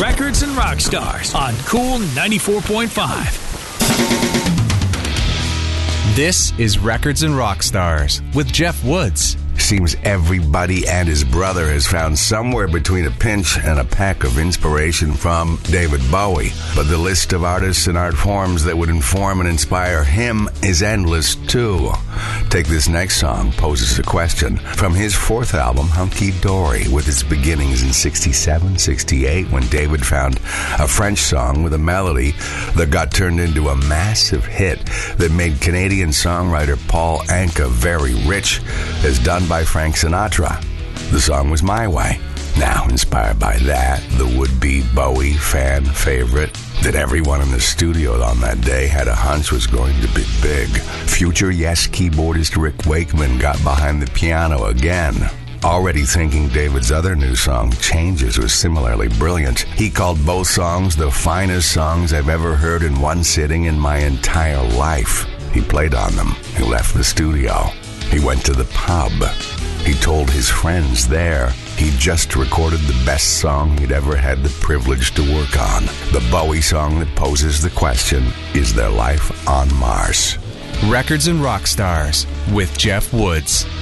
Records and Rock Stars on Cool 94.5. This is Records and Rock Stars with Jeff Woods. Seems everybody and his brother has found somewhere between a pinch and a peck of inspiration from David Bowie. But the list of artists and art forms that would inform and inspire him is endless too. Take this next song, poses a question. From his fourth album, Hunky Dory, with its beginnings in 67, 68, when David found a French song with a melody that got turned into a massive hit that made Canadian songwriter Paul Anka very rich, as done by Frank Sinatra. The song was My Way. Now, inspired by that, the would-be Bowie fan favorite that everyone in the studio on that day had a hunch was going to be big, future Yes keyboardist Rick Wakeman got behind the piano again. Already thinking David's other new song, Changes, was similarly brilliant. He called both songs the finest songs I've ever heard in one sitting in my entire life. He played on them. He left the studio. He went to the pub. He told his friends there he just recorded the best song he'd ever had the privilege to work on. The Bowie song that poses the question, is there life on Mars? Records and Rock Stars with Jeff Woods.